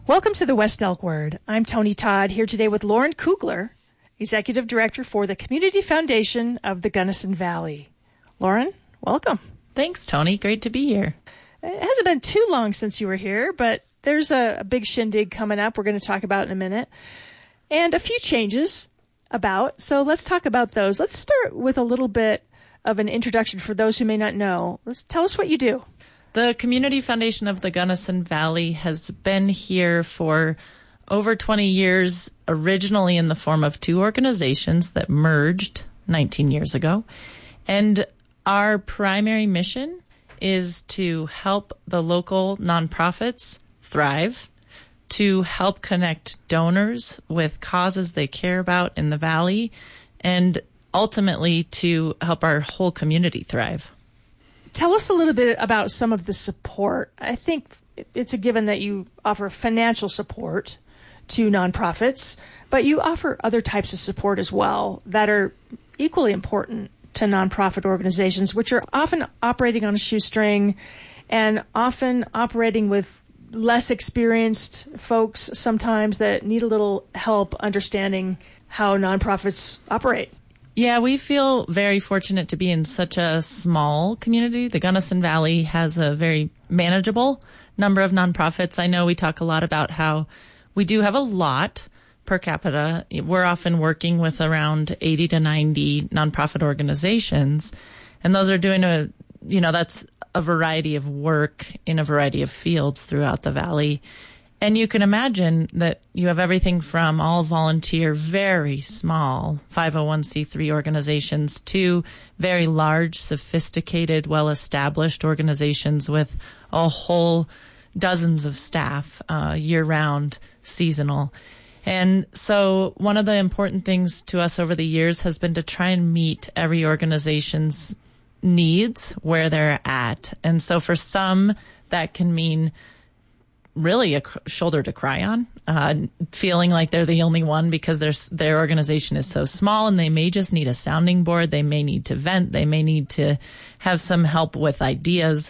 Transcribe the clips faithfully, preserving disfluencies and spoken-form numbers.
Welcome to the West Elk Word. I'm Tony Todd, here today with Lauren Kugler, Executive Director for the Community Foundation of the Gunnison Valley. Lauren, welcome. Thanks, Tony. Great to be here. It hasn't been too long since you were here, but there's a, a big shindig coming up we're going to talk about in a minute, and a few changes about. So let's talk about those. Let's start with a little bit of an introduction for those who may not know. Let's tell us what you do. The Community Foundation of the Gunnison Valley has been here for over twenty years, originally in the form of two organizations that merged nineteen years ago. And our primary mission is to help the local nonprofits thrive, to help connect donors with causes they care about in the Valley, and ultimately to help our whole community thrive. Tell us a little bit about some of the support. I think it's a given that you offer financial support to nonprofits, but you offer other types of support as well that are equally important to nonprofit organizations, which are often operating on a shoestring and often operating with less experienced folks sometimes that need a little help understanding how nonprofits operate. Yeah, we feel very fortunate to be in such a small community. The Gunnison Valley has a very manageable number of nonprofits. I know we talk a lot about how we do have a lot per capita. We're often working with around eighty to ninety nonprofit organizations, and those are doing a, you know, that's a variety of work in a variety of fields throughout the Valley. And you can imagine that you have everything from all volunteer, very small five oh one c three organizations to very large, sophisticated, well-established organizations with a whole dozens of staff, uh, year-round, seasonal. And so one of the important things to us over the years has been to try and meet every organization's needs where they're at. And so for some, that can mean really a shoulder to cry on, uh, feeling like they're the only one because their their organization is so small and they may just need a sounding board. They may need to vent. They may need to have some help with ideas,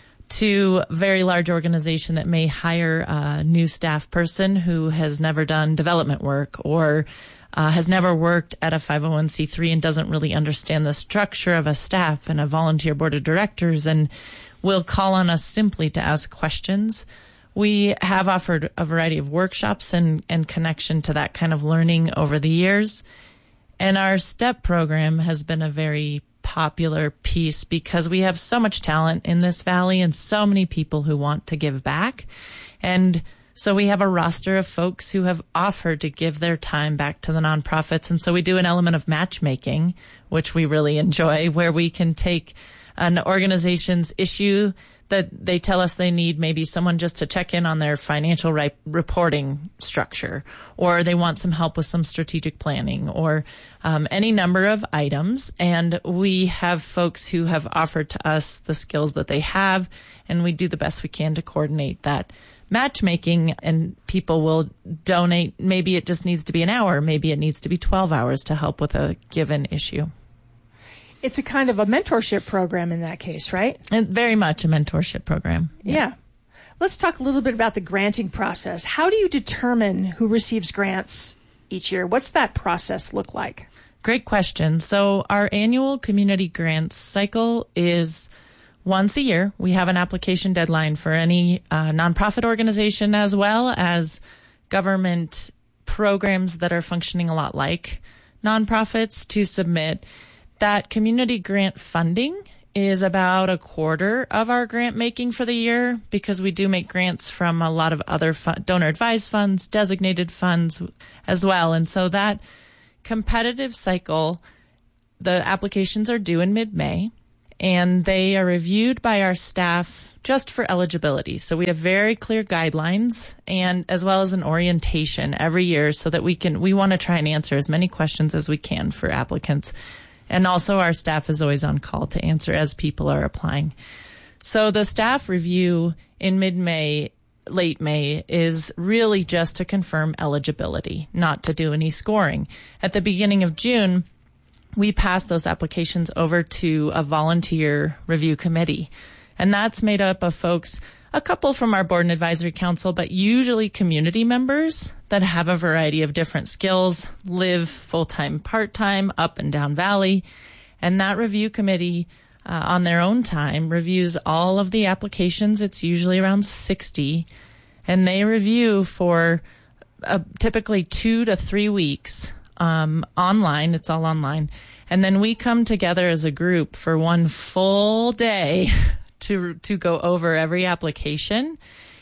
to a very large organization that may hire a new staff person who has never done development work or uh, has never worked at a five oh one c three and doesn't really understand the structure of a staff and a volunteer board of directors and will call on us simply to ask questions. We have offered a variety of workshops and, and connection to that kind of learning over the years. And our STEP program has been a very popular piece because we have so much talent in this valley and so many people who want to give back. And so we have a roster of folks who have offered to give their time back to the nonprofits. And so we do an element of matchmaking, which we really enjoy, where we can take an organization's issue that they tell us they need maybe someone just to check in on their financial right reporting structure, or they want some help with some strategic planning, or um, any number of items. And we have folks who have offered to us the skills that they have, and we do the best we can to coordinate that matchmaking, and people will donate. Maybe it just needs to be an hour. Maybe it needs to be twelve hours to help with a given issue. It's a kind of a mentorship program in that case, right? And very much a mentorship program. Yeah. yeah. Let's talk a little bit about the granting process. How do you determine who receives grants each year? What's that process look like? Great question. So our annual community grants cycle is once a year. We have an application deadline for any uh, nonprofit organization as well as government programs that are functioning a lot like nonprofits to submit. That community grant funding is about a quarter of our grant making for the year because we do make grants from a lot of other fun- donor advised funds, designated funds as well. And so that competitive cycle, the applications are due in mid-May and they are reviewed by our staff just for eligibility. So we have very clear guidelines and as well as an orientation every year so that we can, we want to try and answer as many questions as we can for applicants. And also our staff is always on call to answer as people are applying. So the staff review in mid-May, late May, is really just to confirm eligibility, not to do any scoring. At the beginning of June, we pass those applications over to a volunteer review committee. And that's made up of folks a couple from our board and advisory council, but usually community members that have a variety of different skills, live full-time, part-time, up and down Valley. And that review committee, uh, on their own time, reviews all of the applications. It's usually around sixty. And they review for uh, typically two to three weeks um, online. It's all online. And then we come together as a group for one full day to to go over every application.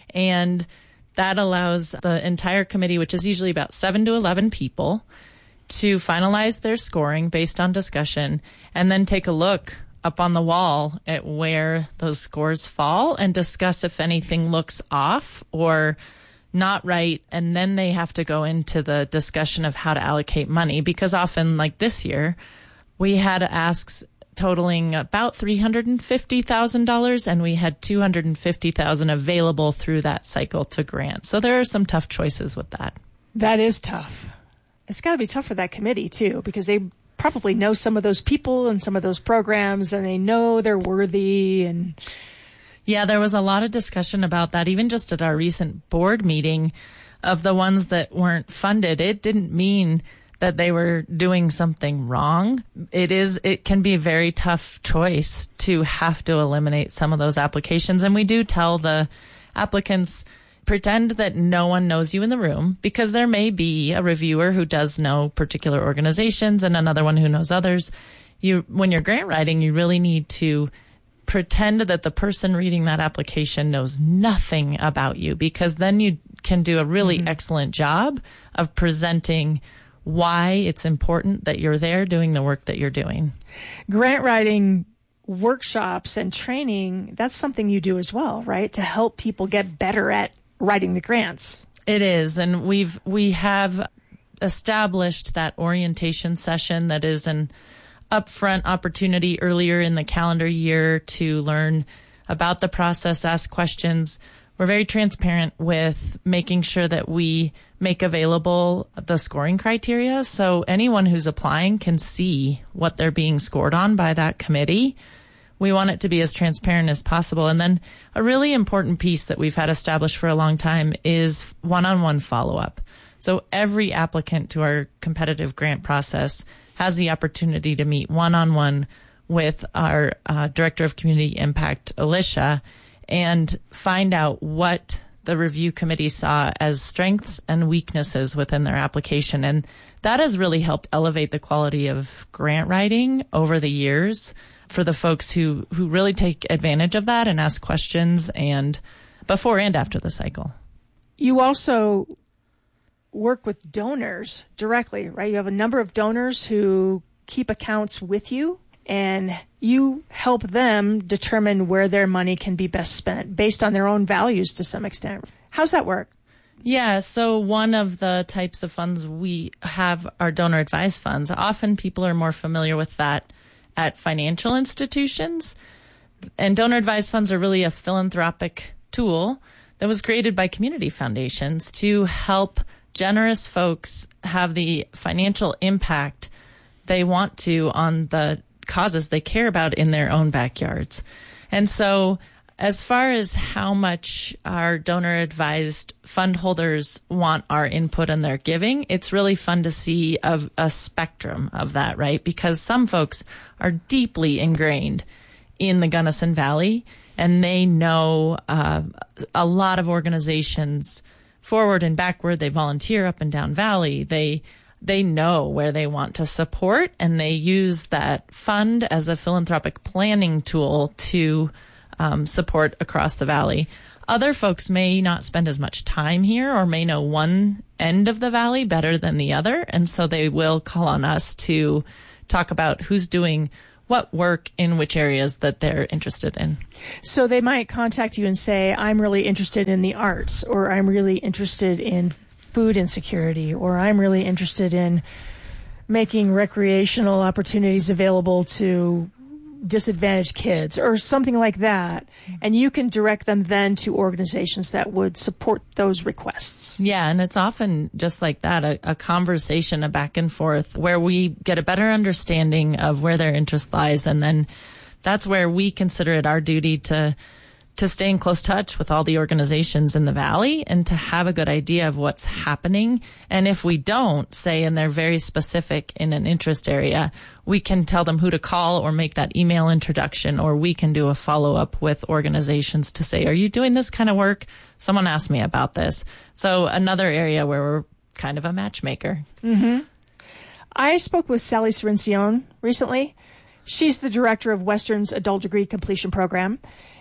And that allows the entire committee, which is usually about seven to eleven people, to finalize their scoring based on discussion and then take a look up on the wall at where those scores fall and discuss if anything looks off or not right. And then they have to go into the discussion of how to allocate money, because often, like this year, we had asks totaling about three hundred fifty thousand dollars, and we had two hundred fifty thousand dollars available through that cycle to grant. So there are some tough choices with that. That is tough. It's got to be tough for that committee, too, because they probably know some of those people and some of those programs, and they know they're worthy. And yeah, there was a lot of discussion about that, even just at our recent board meeting, of the ones that weren't funded. It didn't mean that they were doing something wrong. It is, it can be a very tough choice to have to eliminate some of those applications. And we do tell the applicants, pretend that no one knows you in the room, because there may be a reviewer who does know particular organizations and another one who knows others. You, when you're grant writing, you really need to pretend that the person reading that application knows nothing about you, because then you can do a really mm-hmm. excellent job of presenting why it's important that you're there doing the work that you're doing. Grant writing workshops and training, that's something you do as well, right? To help people get better at writing the grants. It is. And we've, we have established that orientation session that is an upfront opportunity earlier in the calendar year to learn about the process, ask questions. We're very transparent with making sure that we make available the scoring criteria, so anyone who's applying can see what they're being scored on by that committee. We want it to be as transparent as possible. And then a really important piece that we've had established for a long time is one-on-one follow-up. So every applicant to our competitive grant process has the opportunity to meet one-on-one with our uh, Director of Community Impact, Alicia, and find out what the review committee saw as strengths and weaknesses within their application. And that has really helped elevate the quality of grant writing over the years for the folks who, who really take advantage of that and ask questions, and before and after the cycle. You also work with donors directly, right? You have a number of donors who keep accounts with you, and you help them determine where their money can be best spent based on their own values to some extent. How's that work? Yeah, so one of the types of funds we have are donor advised funds. Often people are more familiar with that at financial institutions. And donor advised funds are really a philanthropic tool that was created by community foundations to help generous folks have the financial impact they want to on the causes they care about in their own backyards. And so as far as how much our donor advised fund holders want our input and their giving, it's really fun to see a, a spectrum of that, right? Because some folks are deeply ingrained in the Gunnison Valley, and they know uh, a lot of organizations forward and backward. They volunteer up and down Valley. They They know where they want to support, and they use that fund as a philanthropic planning tool to um, support across the Valley. Other folks may not spend as much time here or may know one end of the Valley better than the other, and so they will call on us to talk about who's doing what work in which areas that they're interested in. So they might contact you and say, I'm really interested in the arts, or I'm really interested in food insecurity, or I'm really interested in making recreational opportunities available to disadvantaged kids, or something like that. And you can direct them then to organizations that would support those requests. Yeah, and it's often just like that, a, a conversation, a back and forth, where we get a better understanding of where their interest lies. And then that's where we consider it our duty to to stay in close touch with all the organizations in the Valley and to have a good idea of what's happening. And if we don't, say, and they're very specific in an interest area, we can tell them who to call or make that email introduction, or we can do a follow-up with organizations to say, are you doing this kind of work? Someone asked me about this. So another area where we're kind of a matchmaker. Mm-hmm. I spoke with Sally Cirencione recently. She's the director of Western's Adult Degree Completion Program,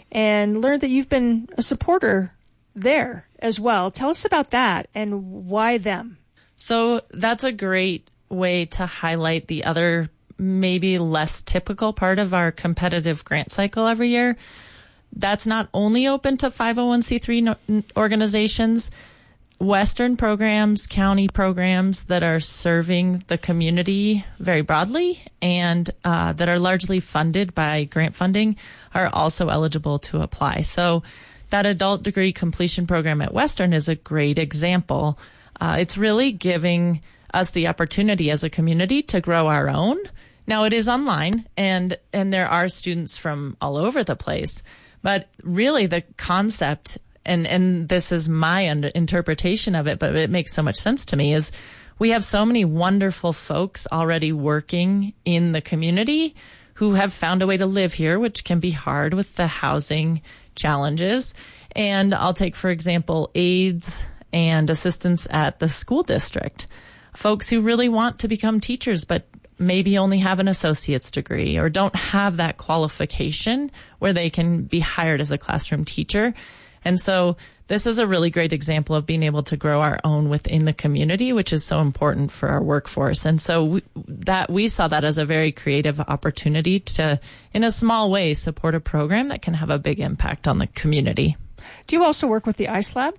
and learned that you've been a supporter there as well. Tell us about that and why them. So that's a great way to highlight the other, maybe less typical part of our competitive grant cycle every year. That's not only open to five oh one c three no- organizations. Western programs, county programs that are serving the community very broadly and uh, that are largely funded by grant funding are also eligible to apply. So that adult degree completion program at Western is a great example. Uh, it's really giving us the opportunity as a community to grow our own. Now, it is online, and and there are students from all over the place, but really the concept, and, and this is my under, interpretation of it, but it makes so much sense to me, is we have so many wonderful folks already working in the community who have found a way to live here, which can be hard with the housing challenges. And I'll take, for example, aides and assistants at the school district, folks who really want to become teachers, but maybe only have an associate's degree or don't have that qualification where they can be hired as a classroom teacher. And so this is a really great example of being able to grow our own within the community, which is so important for our workforce. And so we, that we saw that as a very creative opportunity to, in a small way, support a program that can have a big impact on the community. Do you also work with the ICE Lab?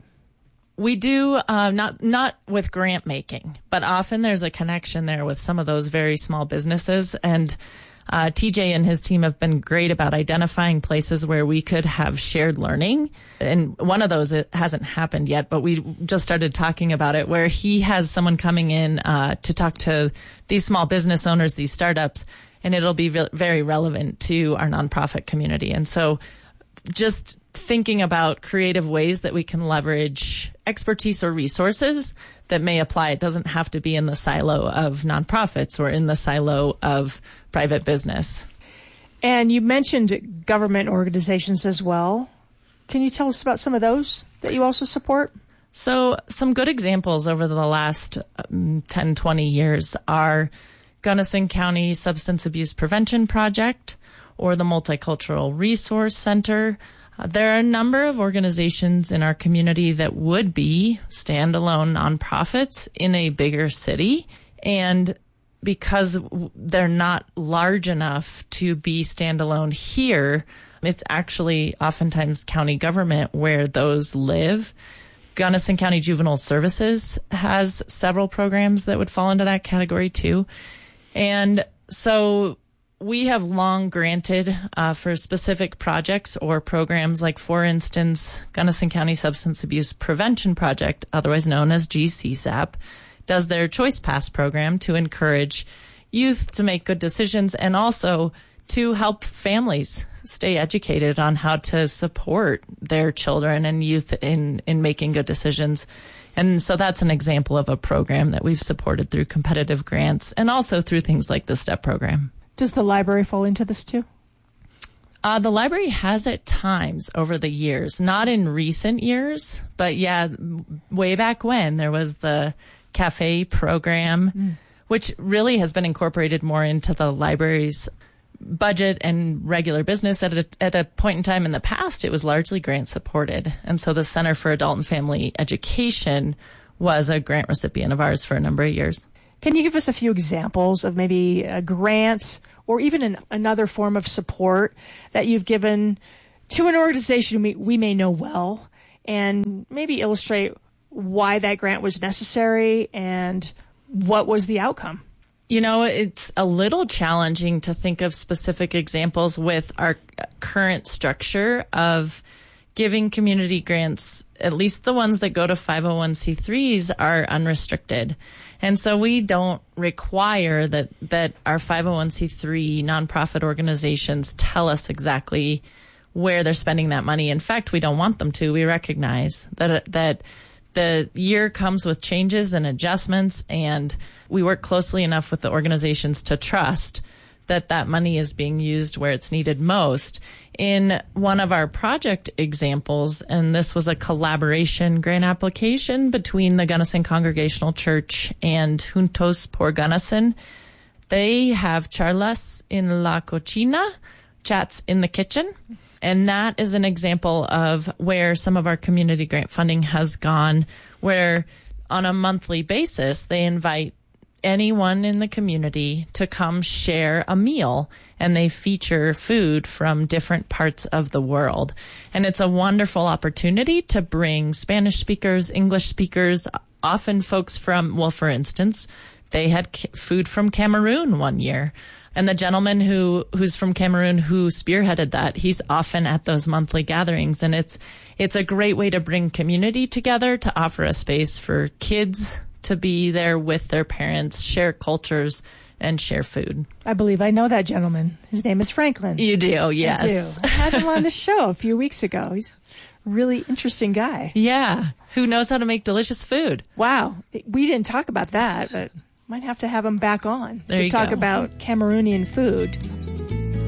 We do, uh, not not with grant making, but often there's a connection there with some of those very small businesses. And uh, T J and his team have been great about identifying places where we could have shared learning. And one of those, it hasn't happened yet, but we just started talking about it, where he has someone coming in uh, to talk to these small business owners, these startups, and it'll be re- very relevant to our nonprofit community. And so just thinking about creative ways that we can leverage expertise or resources that may apply. It doesn't have to be in the silo of nonprofits or in the silo of private business. And you mentioned government organizations as well. Can you tell us about some of those that you also support? So some good examples over the last um, ten, twenty years are Gunnison County Substance Abuse Prevention Project or the Multicultural Resource Center. Uh, there are a number of organizations in our community that would be standalone nonprofits in a bigger city. And because they're not large enough to be standalone here, it's actually oftentimes county government where those live. Gunnison County Juvenile Services has several programs that would fall into that category too. And so we have long granted uh, for specific projects or programs, like, for instance, Gunnison County Substance Abuse Prevention Project, otherwise known as G C S A P, does their Choice Pass program to encourage youth to make good decisions and also to help families stay educated on how to support their children and youth in, in making good decisions. And so that's an example of a program that we've supported through competitive grants and also through things like the STEP program. Does the library fall into this too? Uh, the library has at times over the years, not in recent years, but yeah, way back when there was the cafe program, mm. which really has been incorporated more into the library's budget and regular business. At a, at a point in time in the past, it was largely grant supported. And so the Center for Adult and Family Education was a grant recipient of ours for a number of years. Can you give us a few examples of maybe a grant or even an, another form of support that you've given to an organization we, we may know well, and maybe illustrate why that grant was necessary and what was the outcome? You know, it's a little challenging to think of specific examples with our current structure of giving community grants. At least the ones that go to five oh one c threes are unrestricted. And so we don't require that, that our five oh one c three nonprofit organizations tell us exactly where they're spending that money. In fact, we don't want them to. We recognize that that the year comes with changes and adjustments, and we work closely enough with the organizations to trust that that money is being used where it's needed most. In one of our project examples, and this was a collaboration grant application between the Gunnison Congregational Church and Juntos por Gunnison, they have charlas en la cocina, chats in the kitchen. And that is an example of where some of our community grant funding has gone, where on a monthly basis, they invite anyone in the community to come share a meal, and they feature food from different parts of the world. And it's a wonderful opportunity to bring Spanish speakers, English speakers, often folks from, well, for instance, they had food from Cameroon one year. And the gentleman who, who's from Cameroon who spearheaded that, he's often at those monthly gatherings. And it's, it's a great way to bring community together, to offer a space for kids to be there with their parents, share cultures, and share food. I believe I know that gentleman. His name is Franklin. You do, yes. I do. I had him on the show a few weeks ago. He's a really interesting guy. Yeah. Who knows how to make delicious food. Wow. We didn't talk about that, but might have to have him back on there to you talk go. about Cameroonian food.